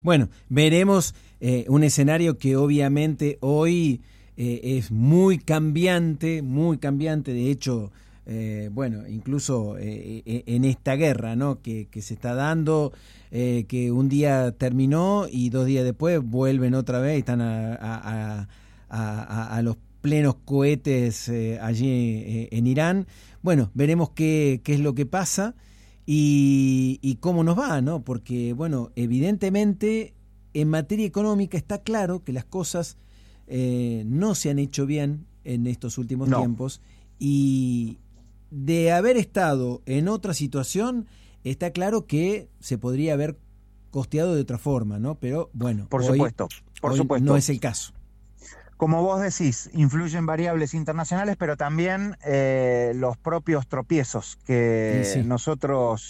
Bueno, veremos un escenario que obviamente hoy es muy cambiante, de hecho, incluso en esta guerra, ¿no? que se está dando, que un día terminó y 2 días después vuelven otra vez y están a los plenos cohetes allí en Irán. Bueno, veremos qué es lo que pasa. Y cómo nos va, ¿no? Porque, bueno, evidentemente en materia económica está claro que las cosas no se han hecho bien en estos últimos tiempos, y de haber estado en otra situación está claro que se podría haber costeado de otra forma, ¿no? Pero bueno, por supuesto. No es el caso. Como vos decís, influyen variables internacionales, pero también los propios tropiezos que nosotros,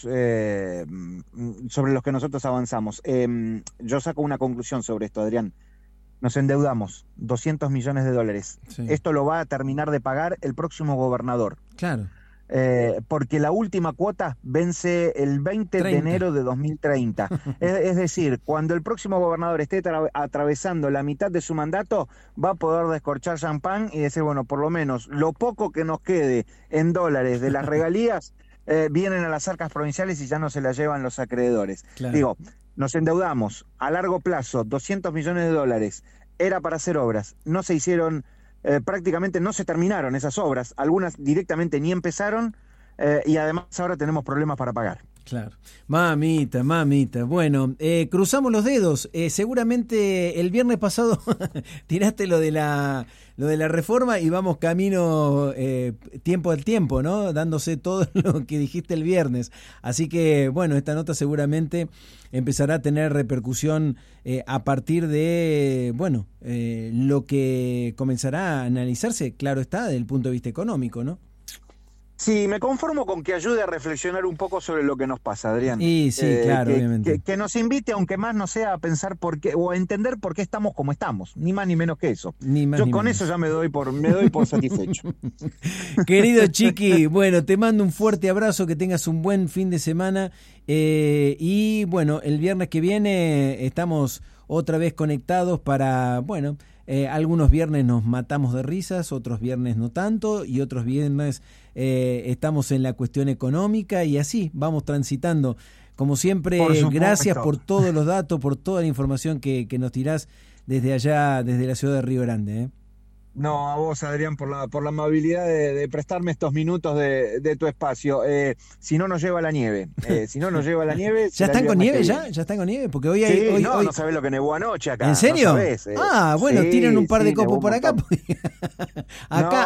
sobre los que nosotros avanzamos. Yo saco una conclusión sobre esto, Adrián. Nos endeudamos, $200 millones. Sí. Esto lo va a terminar de pagar el próximo gobernador. Claro. Porque la última cuota vence el 20 de enero de 2030. Es decir, cuando el próximo gobernador esté atravesando la mitad de su mandato, va a poder descorchar champán y decir, bueno, por lo menos lo poco que nos quede en dólares de las regalías vienen a las arcas provinciales y ya no se las llevan los acreedores. Claro. Digo, nos endeudamos a largo plazo, $200 millones, era para hacer obras, no se hicieron. Prácticamente no se terminaron esas obras, algunas directamente ni empezaron, y además ahora tenemos problemas para pagar. Claro, mamita, bueno, cruzamos los dedos, seguramente el viernes pasado tiraste lo de la reforma y vamos camino tiempo al tiempo, ¿no? Dándose todo lo que dijiste el viernes, así que bueno, esta nota seguramente empezará a tener repercusión a partir de, lo que comenzará a analizarse, claro está, desde el punto de vista económico, ¿no? Sí, me conformo con que ayude a reflexionar un poco sobre lo que nos pasa, Adrián. Y sí, claro, obviamente. Que nos invite, aunque más no sea a pensar por qué, o a entender por qué estamos como estamos, ni más ni menos que eso. Yo con eso ya me doy por satisfecho. Querido Chiqui, bueno, te mando un fuerte abrazo, que tengas un buen fin de semana, y bueno, el viernes que viene estamos otra vez conectados para, algunos viernes nos matamos de risas, otros viernes no tanto, y otros viernes estamos en la cuestión económica, y así vamos transitando. Como siempre, gracias por todos los datos, por toda la información que nos tirás desde allá, desde la ciudad de Río Grande, No, a vos, Adrián, por la amabilidad de prestarme estos minutos de tu espacio. Si no nos lleva la nieve. ¿Ya están con nieve? ¿Ya están con nieve? Porque hoy hay... Sí, no sabés lo que nevó anoche acá. ¿En serio? No sabés, bueno, tiren un par de copos por acá. Acá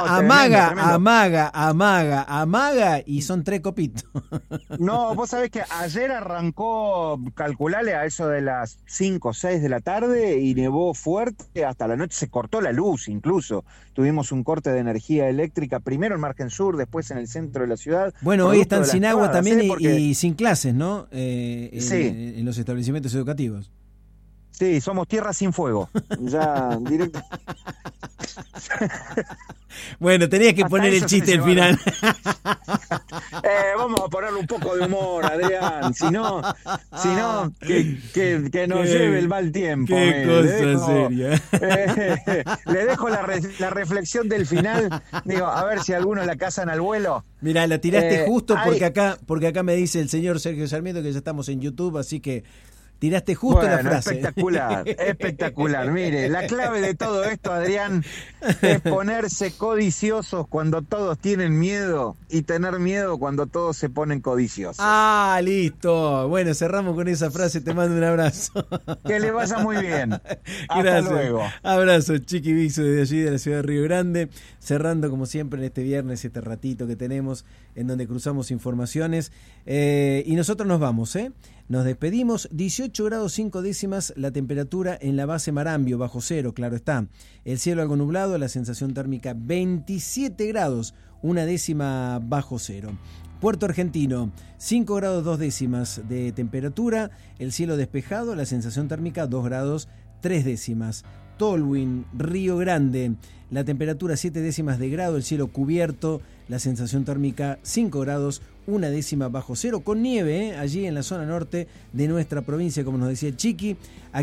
amaga, y son 3 copitos. No, vos sabés que ayer arrancó, calculale a eso de las 5 o 6 de la tarde, y nevó fuerte hasta la noche, se cortó la luz incluso. Tuvimos un corte de energía eléctrica, primero en Margen Sur, después en el centro de la ciudad. Bueno, hoy están sin agua también porque... y sin clases, ¿no? En los establecimientos educativos. Sí, somos tierra sin fuego. Ya directo. Bueno, tenías que poner el chiste al final. Vamos a ponerle un poco de humor, Adrián. Si no, que nos lleve el mal tiempo. Qué cosa seria. Le dejo la reflexión del final. Digo, a ver si algunos la cazan al vuelo. Mirá, la tiraste justo porque acá me dice el señor Sergio Sarmiento que ya estamos en YouTube, así que tiraste justo la frase. Espectacular. Mire, la clave de todo esto, Adrián, es ponerse codiciosos cuando todos tienen miedo y tener miedo cuando todos se ponen codiciosos. Listo. Bueno, cerramos con esa frase. Te mando un abrazo. Que le vaya muy bien. Hasta luego. Abrazo, Chiqui Bixo, desde allí, de la ciudad de Río Grande. Cerrando, como siempre, en este viernes, este ratito que tenemos en donde cruzamos informaciones. Y nosotros nos vamos, Nos despedimos. 18 grados 5 décimas la temperatura en la base Marambio, bajo cero, claro está. El cielo algo nublado, la sensación térmica 27 grados, 1 décima bajo cero. Puerto Argentino, 5 grados 2 décimas de temperatura, el cielo despejado, la sensación térmica 2 grados 3 décimas. Tolwyn, Río Grande, la temperatura 7 décimas de grado, el cielo cubierto, la sensación térmica 5 grados una décima bajo cero, con nieve allí en la zona norte de nuestra provincia, como nos decía Chiqui.